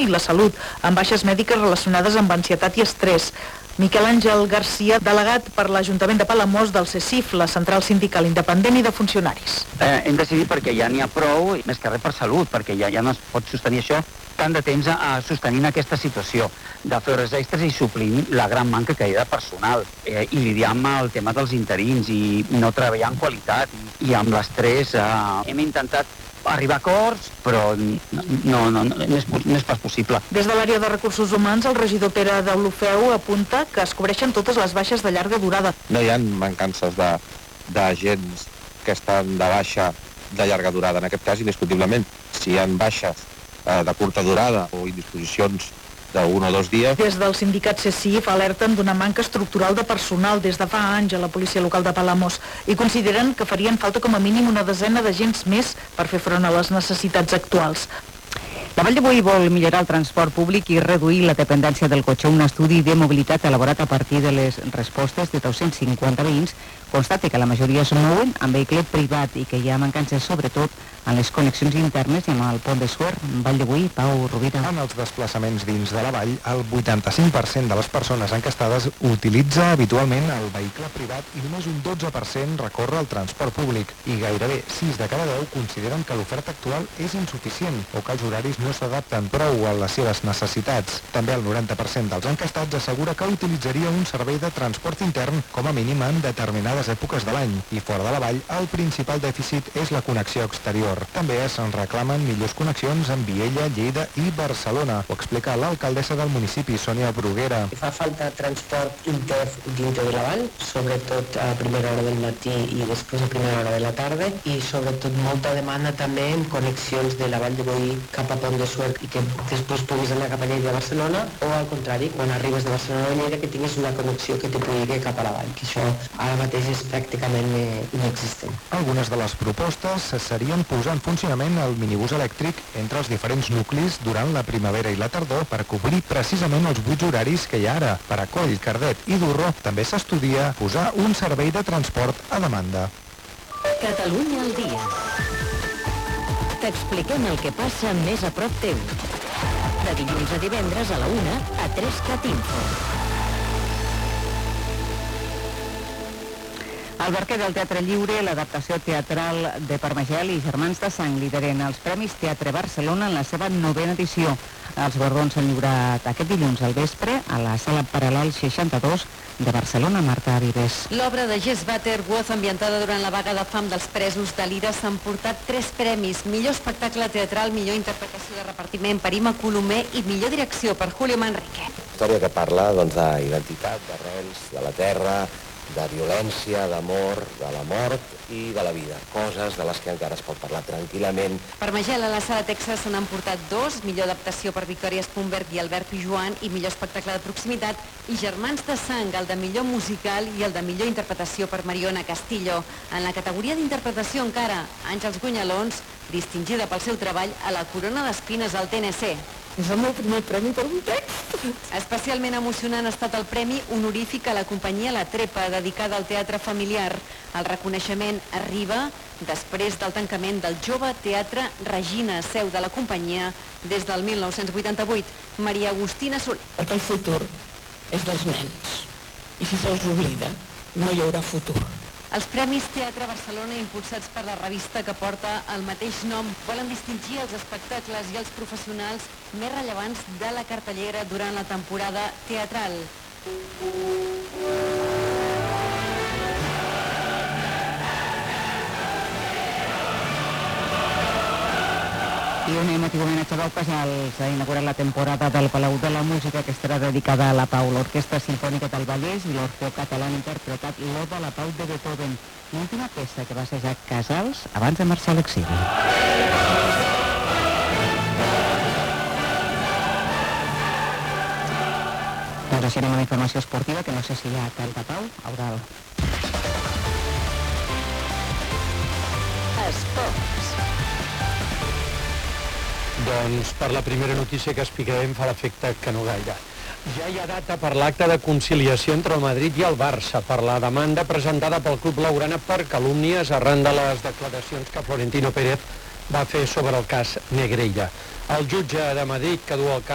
i la salut, amb baixes mèdiques relacionades amb ansietat i estrès. Miquel Àngel Garcia, delegat per l'Ajuntament de Palamós del CECIF, la Central Sindical Independent i de Funcionaris. Hem decidit perquè ja n'hi ha prou, més que res per salut, perquè ja no es pot sostenir això tant de temps sostenint aquesta situació de fer hores extres i suplint la gran manca que hi ha de personal i lidiar amb el tema dels interins i no treballar amb qualitat i amb l'estrès. Hem intentat arribar a acords, però no és pas possible. Des de l'àrea de recursos humans, el regidor Pere Deulofeu apunta que es cobreixen totes les baixes de llarga durada. No hi ha mancances d'agents que estan de baixa de llarga durada. En aquest cas, indiscutiblement, si hi ha baixes de curta durada o indisposicions d'un o 2 dies. Des del sindicat CECIF alerten d'una manca estructural de personal des de fa anys a la policia local de Palamós i consideren que farien falta com a mínim una desena d'agents més per fer front a les necessitats actuals. La Vall de Boí vol millorar el transport públic i reduir la dependència del cotxe. Un estudi de mobilitat elaborat a partir de les respostes de 250 veïns constata que la majoria es mouen amb vehicle privat i que hi ha mancances sobretot en les connexions internes i amb el pont de Suert. Vall de Boí, Pau Rovira. En els desplaçaments dins de la vall, el 85% de les persones encastades utilitza habitualment el vehicle privat i només un 12% recorre el transport públic. I gairebé 6 de cada 10 consideren que l'oferta actual és insuficient o que els horaris no s'adapten prou a les seves necessitats. També el 90% dels encastats assegura que utilitzaria un servei de transport intern com a mínim en determinades èpoques de l'any. I fora de la vall, el principal dèficit és la connexió exterior. També se'n reclamen millors connexions amb Viella, Lleida i Barcelona. Ho explica l'alcaldessa del municipi, Sònia Bruguera. Fa falta transport intern dintre de la vall, sobretot a primera hora del matí i després a primera hora de la tarda, i sobretot molta demanda també en connexions de la Vall de Boí cap a Pont de Suert i que després puguis anar cap a Lleida a Barcelona, o al contrari, quan arribes de Barcelona a Lleida que tinguis una connexió que te pugui ir cap a la vall, que això ara mateix és pràcticament inexistent. Algunes de les propostes serien posar en funcionament el minibús elèctric entre els diferents nuclis durant la primavera i la tardor per cobrir precisament els buits horaris que hi ha ara. Per a Coll, Cardet i Durro també s'estudia posar un servei de transport a demanda. Catalunya al dia. T'expliquem el que passa més a prop teu. De dilluns a divendres a la 1 a 3CAT Info. Al Barquer del Teatre Lliure, l'adaptació teatral de Parmagel i Germans de Sang lideren els Premis Teatre Barcelona en la seva 9a edició. Els guardons s'han lliurat aquest dilluns al vespre a la Sala Paral·lel 62 de Barcelona. Marta Vives. L'obra de Jess Butterworth, ambientada durant la vaga de fam dels presos de l'IRA, s'ha emportat 3 premis. Millor espectacle teatral, millor interpretació de repartiment per Ima Colomer i millor direcció per Julio Manrique. Història que parla d'identitat, d'arrels, de la terra, de violència, d'amor, de la mort i de la vida. Coses de les que encara es pot parlar tranquil·lament. Parmagel a la Sala Texas se n'han emportat 2, millor adaptació per Victòria Spumberg i Albert Pijuan i millor espectacle de proximitat, i Germans de Sang, el de millor musical i el de millor interpretació per Mariona Castillo. En la categoria d'interpretació encara, Àngels Gunyalons, distingida pel seu treball a la Corona d'Espines al TNC. És el meu primer premi per un text. Especialment emocionant ha estat el premi honorífic a la companyia La Trepa, dedicada al teatre familiar. El reconeixement arriba després del tancament del Jove Teatre Regina, seu de la companyia, des del 1988. Maria Agustina Soler. Perquè el futur és dels nens. I si se'ls oblida, no hi haurà futur. Els Premis Teatre Barcelona, impulsats per la revista que porta el mateix nom, volen distingir els espectacles i els professionals més rellevants de la cartellera durant la temporada teatral. I un emotiu homenatge d'Aucas s'ha inaugurat la temporada del Palau de la Música, que estarà dedicada a la Pau. L'Orquestra Simfònica del Vallès i l'Orfeó Català han interpretat l'Oda a la Pau de Beethoven, l'última peça que va assajar Casals abans de marxar a l'exili. Doncs així anem a la informació esportiva, que no sé si hi ha tanta Pau. Audal. Esports. Doncs per la primera notícia que explicarem fa l'efecte que no gaire. Ja hi ha data per l'acte de conciliació entre el Madrid i el Barça per la demanda presentada pel club blaugrana per calúmnies arran de les declaracions que Florentino Pérez va fer sobre el cas Negreira. El jutge de Madrid, que du al cap